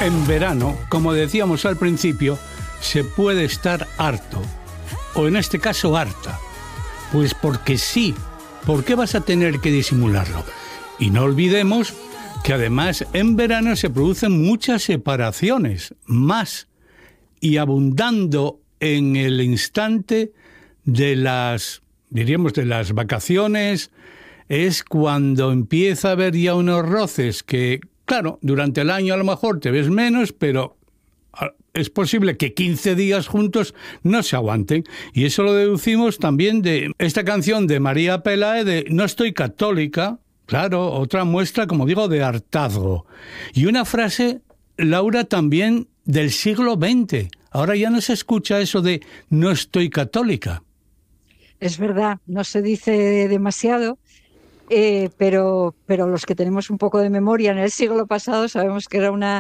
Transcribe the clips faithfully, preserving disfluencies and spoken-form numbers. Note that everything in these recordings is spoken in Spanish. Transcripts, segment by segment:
En verano, como decíamos al principio, se puede estar harto, o en este caso harta. Pues porque sí, ¿por qué vas a tener que disimularlo? Y no olvidemos que además en verano se producen muchas separaciones, más, y abundando en el instante de las, diríamos, de las vacaciones, es cuando empieza a haber ya unos roces que, claro, durante el año a lo mejor te ves menos, pero es posible que quince días juntos no se aguanten. Y eso lo deducimos también de esta canción de María Pelae de No estoy católica. Claro, otra muestra, como digo, de hartazgo. Y una frase, Laura, también del siglo veinte. Ahora ya no se escucha eso de no estoy católica. Es verdad, no se dice demasiado. Eh, pero, pero los que tenemos un poco de memoria en el siglo pasado sabemos que era una,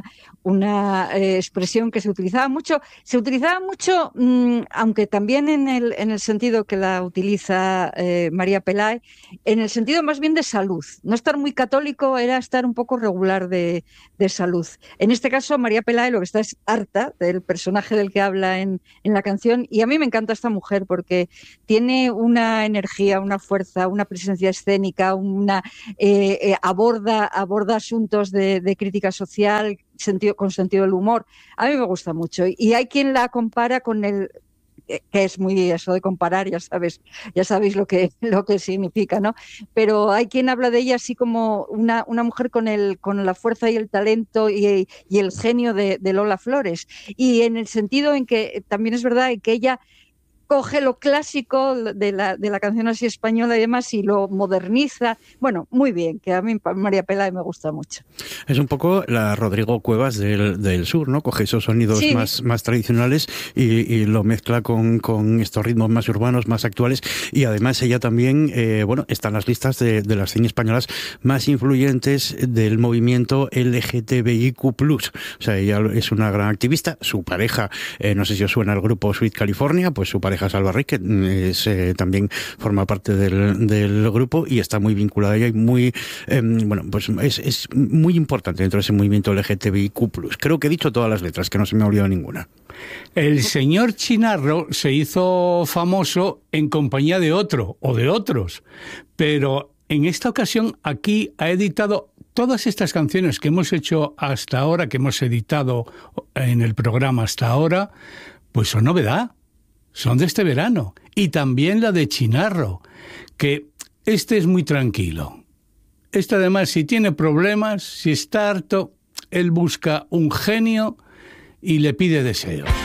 una eh, expresión que se utilizaba mucho, se utilizaba mucho, mmm, aunque también en el, en el sentido que la utiliza eh, María Pelae, en el sentido más bien de salud. No estar muy católico era estar un poco regular de, de salud. En este caso, María Pelae lo que está es harta del personaje del que habla en, en la canción, y a mí me encanta esta mujer porque tiene una energía, una fuerza, una presencia escénica, una eh, eh, aborda, aborda asuntos de, de crítica social sentido, con sentido del humor. A mí me gusta mucho. Y hay quien la compara con el, que es muy eso de comparar, ya sabes, ya sabéis lo que, lo que significa, ¿no? Pero hay quien habla de ella así como una, una mujer con, el, con la fuerza y el talento y, y el genio de, de Lola Flores. Y en el sentido en que también es verdad que ella coge lo clásico de la, de la canción así española y demás y lo moderniza. Bueno, muy bien, que a mí María Pelae me gusta mucho. Es un poco la Rodrigo Cuevas del, del sur, ¿no? Coge esos sonidos sí. más, más tradicionales y, y lo mezcla con, con estos ritmos más urbanos, más actuales, y además ella también, eh, bueno, está en las listas de, de las cine españolas más influyentes del movimiento L G T B I Q plus. O sea, ella es una gran activista. Su pareja, eh, no sé si os suena el grupo Sweet California, pues su pareja Salva Rey, que es, eh, también forma parte del, del grupo y está muy vinculada a ella y muy, eh, bueno, pues es, es muy importante dentro de ese movimiento L G T B I Q plus. Creo que he dicho todas las letras, que no se me ha olvidado ninguna. El señor Chinarro se hizo famoso en compañía de otro o de otros, pero en esta ocasión aquí ha editado todas estas canciones que hemos hecho hasta ahora, que hemos editado en el programa hasta ahora, pues son novedad. Son de este verano. Y también la de Chinarro, que este es muy tranquilo. Este además, si tiene problemas, si está harto, él busca un genio y le pide deseos.